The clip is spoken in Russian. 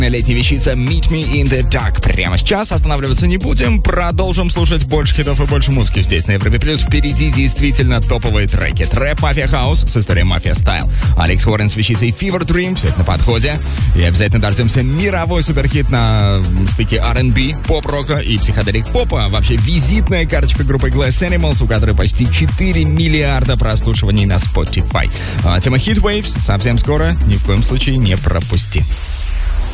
Летняя вещица Meet Me in the Dark. Прямо сейчас останавливаться не будем. Продолжим слушать больше хитов и больше музыки здесь на Европе Плюс. Впереди действительно топовые треки. Трэп Mafia House с историей Mafia Style. Алекс Уоррен с вещицей Fever Dream. Все это на подходе. И обязательно дождемся мировой суперхит на стыке R&B, поп-рока и психоделик-попа. Вообще визитная карточка группы Glass Animals, у которой почти 4 миллиарда прослушиваний на Spotify. Тема Heat Waves совсем скоро. Ни в коем случае не пропусти.